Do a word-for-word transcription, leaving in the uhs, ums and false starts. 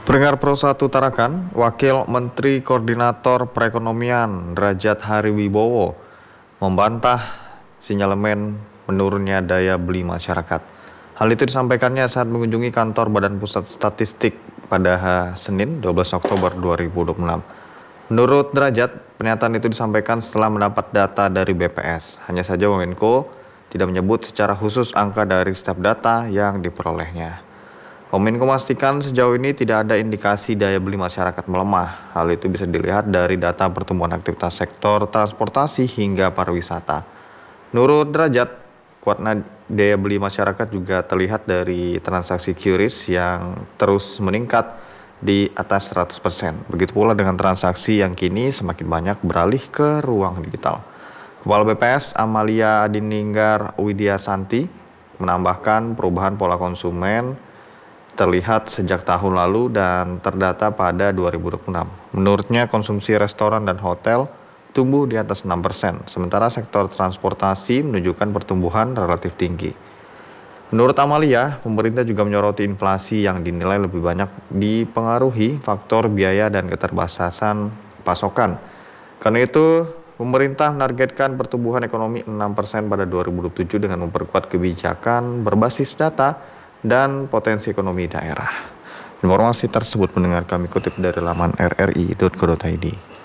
Pendengar Pro satu Tarakan, Wakil Menteri Koordinator Perekonomian Derajat Hariwibowo membantah sinyalemen menurunnya daya beli masyarakat. Hal itu disampaikannya saat mengunjungi kantor Badan Pusat Statistik pada Senin dua belas Oktober dua ribu dua puluh enam. Menurut Derajat, pernyataan itu disampaikan setelah mendapat data dari B P S. Hanya saja Wamenko tidak menyebut secara khusus angka dari setiap data yang diperolehnya. Wamenko memastikan sejauh ini tidak ada indikasi daya beli masyarakat melemah. Hal itu bisa dilihat dari data pertumbuhan aktivitas sektor transportasi hingga pariwisata. Menurut Derajat, kuatnya daya beli masyarakat juga terlihat dari transaksi Q R I S yang terus meningkat di atas seratus persen. Begitu pula dengan transaksi yang kini semakin banyak beralih ke ruang digital. Kepala B P S Amalia Adininggar Widyasanti menambahkan perubahan pola konsumen terlihat sejak tahun lalu dan terdata pada dua ribu dua puluh enam. Menurutnya konsumsi restoran dan hotel tumbuh di atas enam persen, sementara sektor transportasi menunjukkan pertumbuhan relatif tinggi. Menurut Amalia, pemerintah juga menyoroti inflasi yang dinilai lebih banyak dipengaruhi faktor biaya dan keterbatasan pasokan. Karena itu, pemerintah menargetkan pertumbuhan ekonomi enam persen pada dua ribu dua puluh tujuh dengan memperkuat kebijakan berbasis data dan potensi ekonomi daerah. Informasi tersebut mendengar kami kutip dari laman r r i titik co titik i d.